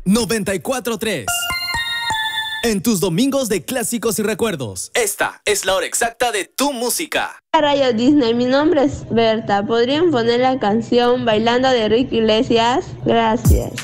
94.3. En tus domingos de clásicos y recuerdos, esta es la hora exacta de tu música. Radio Disney, mi nombre es Berta. ¿Podrían poner la canción Bailando de Ricky Iglesias? Gracias.